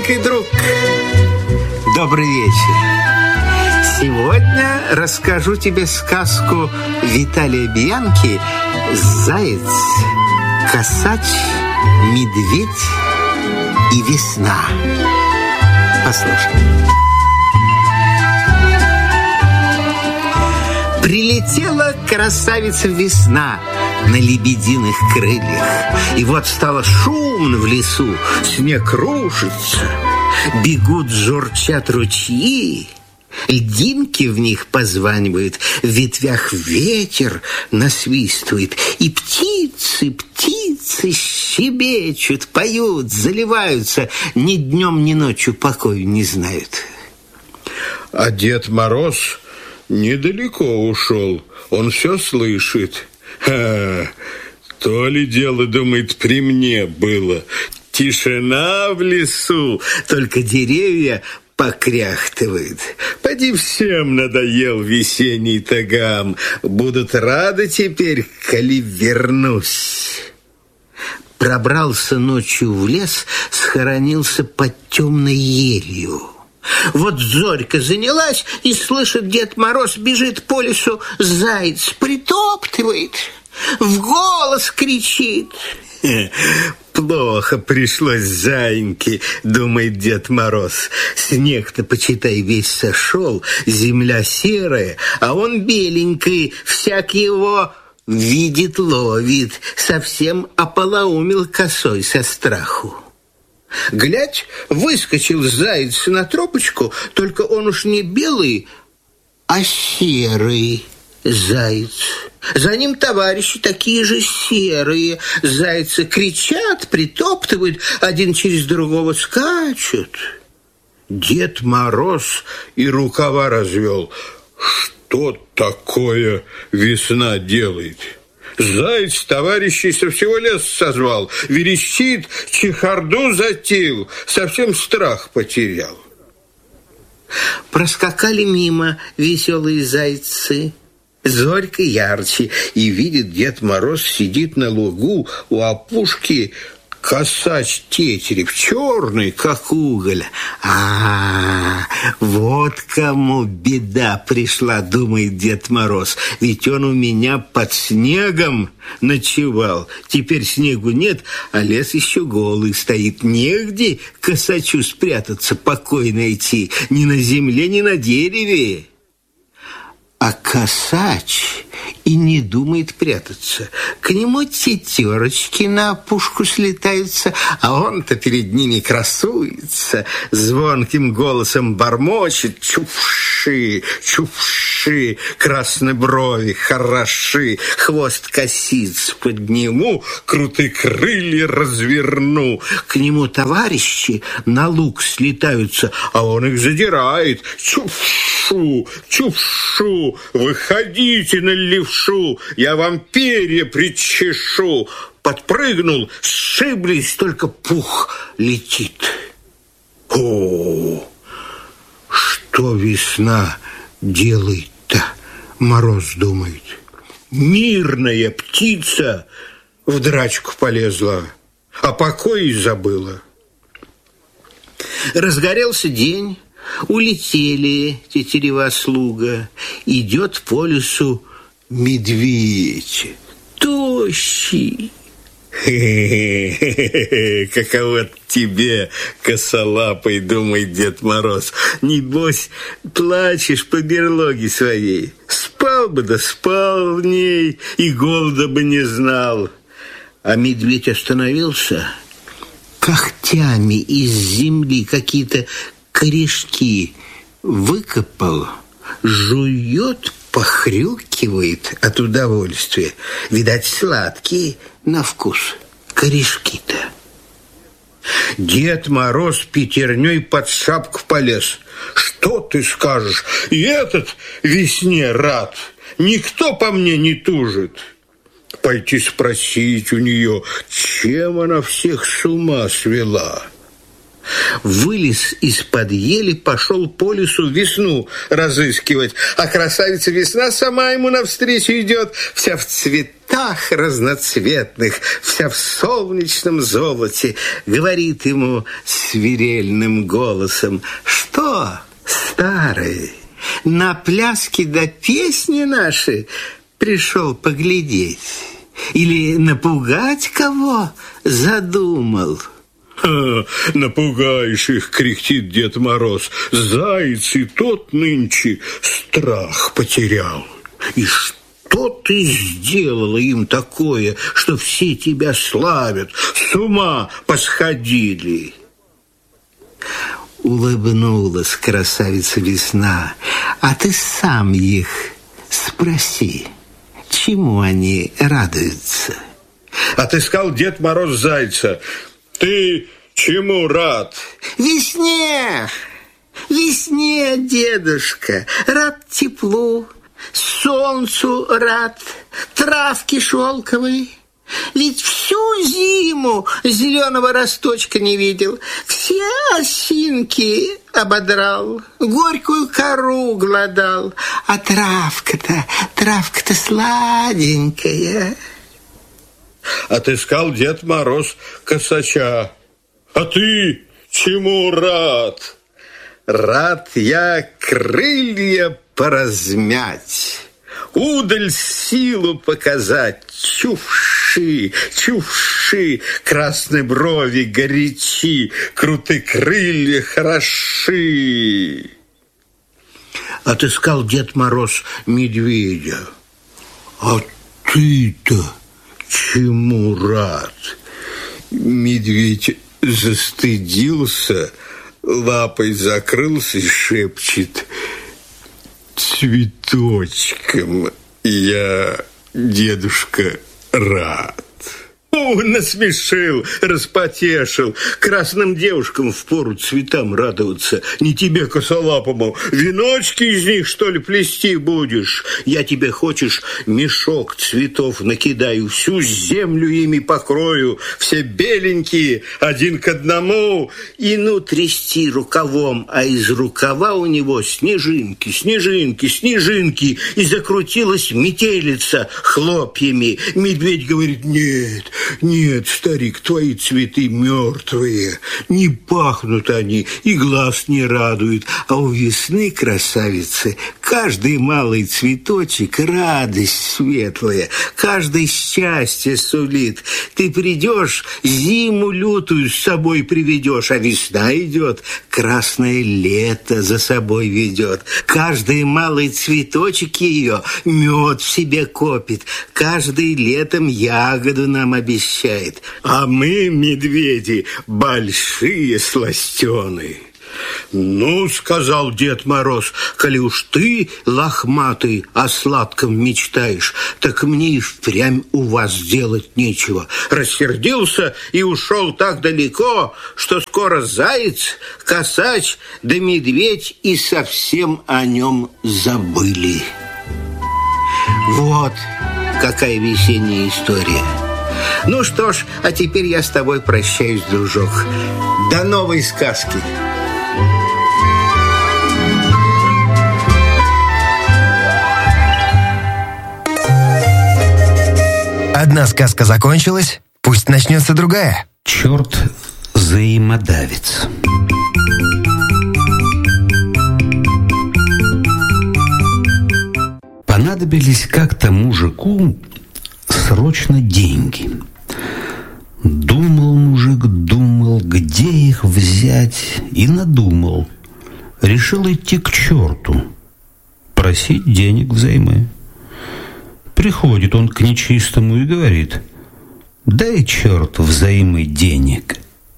Друг, добрый вечер. Сегодня расскажу тебе сказку Виталия Бьянки «Заяц, косач, медведь и весна». Послушай. Прилетела красавица весна на лебединых крыльях. И вот стало шумно в лесу, снег рушится, бегут, журчат ручьи, льдинки в них позванивают, в ветвях ветер насвистывает, и птицы щебечут, поют, заливаются, ни днем, ни ночью покою не знают. А Дед Мороз недалеко ушел, он все слышит. То ли дело, думает, при мне было. Тишина в лесу, только деревья покряхтывают. Поди, всем надоел весенний тагам. Будут рады теперь, коли вернусь. Пробрался ночью в лес, схоронился под темной елью. Вот зорька занялась, и слышит, Дед Мороз бежит по лесу, заяц притоптывает, в голос кричит. Плохо пришлось заиньке, думает Дед Мороз. Снег-то, почитай, весь сошел, земля серая, а он беленький, всяк его видит, ловит, совсем ополоумел косой со страху. Глядь, выскочил заяц на тропочку, только он уж не белый, а серый заяц. За ним товарищи такие же серые. Зайцы кричат, притоптывают, один через другого скачут. Дед Мороз и рукава развел. Что такое весна делает? Заяц товарищей со всего леса созвал, верещит, чехарду затеял, совсем страх потерял. Проскакали мимо веселые зайцы. Зорька ярче, и видит, Дед Мороз сидит на лугу у опушки косач тетерев, черный, как уголь. Вот кому беда пришла, думает Дед Мороз. Ведь он у меня под снегом ночевал. Теперь снегу нет, а лес еще голый стоит. Негде косачу спрятаться, покой найти. Ни на земле, ни на дереве. А косач и не думает прятаться. К нему тетерочки на опушку слетаются, а он-то перед ними красуется, звонким голосом бормочет: чувши, чувши, красные брови хороши, хвост косиц подниму, крутые крылья разверну. К нему товарищи на луг слетаются, а он их задирает: чувшу, чувшу, выходите на левшу, я вам перья причешу. Подпрыгнул, сшиблись, только пух летит. О, что весна делает-то, Мороз думает. Мирная птица в драчку полезла, а покой забыла. Разгорелся день, улетели тетерева-слуга. Идет по лесу медведь, тощий. Каково тебе, косолапый, думает Дед Мороз. Небось, плачешь по берлоге своей. Спал бы, да спал в ней, и голода бы не знал. А медведь остановился, когтями из земли какие-то корешки выкопал, жует, похрюкивает от удовольствия. Видать, сладкие на вкус корешки-то. Дед Мороз пятерней под шапку полез. Что ты скажешь? И этот весне рад. Никто по мне не тужит. Пойти спросить у нее, чем она всех с ума свела. Вылез из-под ели, пошел по лесу весну разыскивать. А красавица весна сама ему навстречу идет, вся в цветах, цветах разноцветных, вся в солнечном золоте, говорит ему свирельным голосом: что, старый, на пляски да песни наши пришел поглядеть? Или напугать кого задумал? Напугаешь их, кряхтит Дед Мороз. Заяц и тот нынче страх потерял. И что ты сделала им такое, что все тебя славят, с ума посходили? Улыбнулась красавица Весна. А ты сам их спроси, чему они радуются? Отыскал Дед Мороз зайца. Ты чему рад? Весне, весне, дедушка, рад теплу, солнцу рад, травке шелковой. Ведь всю зиму зеленого росточка не видел, все осинки ободрал, горькую кору глодал, а травка-то сладенькая. Отыскал Дед Мороз косача. А ты чему рад? Рад я крылья поразмять, удаль силу показать. Чувши, чувши, красные брови горячи, крутые крылья хороши. Отыскал Дед Мороз медведя. А ты-то чему рад? Медведь застыдился, лапой закрылся и шепчет: цветочком я, дедушка, рад. Насмешил, распотешил. Красным девушкам впору цветам радоваться. Не тебе, косолапому, веночки из них, что ли, плести будешь? Я тебе, хочешь, мешок цветов накидаю, всю землю ими покрою, все беленькие, один к одному, и трясти рукавом, а из рукава у него снежинки, снежинки, снежинки, и закрутилась метелица хлопьями. Медведь говорит: нет, нет, старик, твои цветы мертвые, не пахнут они и глаз не радуют, а у весны, красавицы, каждый малый цветочек радость светлая, каждый счастье сулит. Ты придешь, зиму лютую с собой приведешь, а весна идет, красное лето за собой ведет. Каждый малый цветочек ее мед в себе копит, каждый летом ягоду нам обещает. А мы, медведи, большие сластены. Ну, сказал Дед Мороз, коли уж ты, лохматый, о сладком мечтаешь, так мне и впрямь у вас делать нечего. Рассердился и ушел так далеко, что скоро заяц, косач да медведь и совсем о нем забыли. Вот какая весенняя история. Ну что ж, а теперь я с тобой прощаюсь, дружок. До новой сказки. Одна сказка закончилась, пусть начнется другая. Черт взаимодавец. Понадобились как-то мужику срочно деньги. Думал мужик, думал, где их взять, и надумал. Решил идти к черту, просить денег взаймы. Приходит он к нечистому и говорит: дай черт взаймы денег.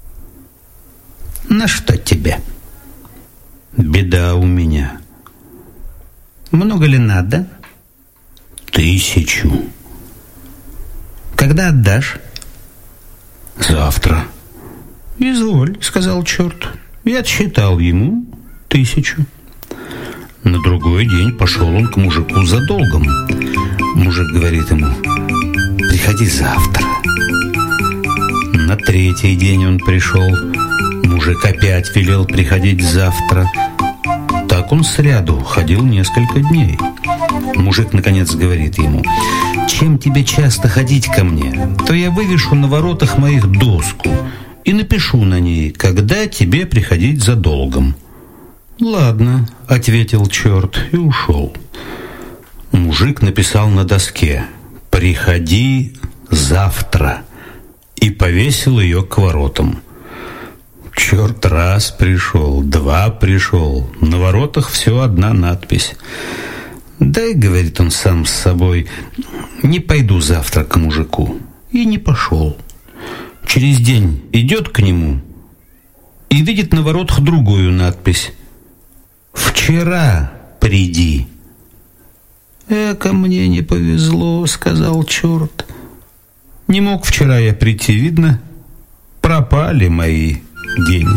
На что тебе? Беда у меня. Много ли надо? 1000. Когда отдашь? Завтра. Изволь, сказал черт. И отсчитал ему 1000. На другой день пошел он к мужику за долгом. Мужик говорит ему: приходи завтра. На третий день он пришел. Мужик опять велел приходить завтра. Так Так он сряду ходил несколько дней. Мужик наконец говорит ему: «Чем тебе часто ходить ко мне, то я вывешу на воротах моих доску и напишу на ней, когда тебе приходить за долгом». «Ладно», — ответил черт и ушел. Мужик написал на доске: «Приходи завтра», и повесил ее к воротам. Черт раз пришел, два пришел, на воротах все одна надпись. «Дай, — говорит он сам с собой, — не пойду завтра к мужику». И не пошел. Через день идет к нему и видит на воротах другую надпись: «Вчера приди». «Эка мне не повезло, — сказал черт. Не мог вчера я прийти, видно, пропали мои деньги».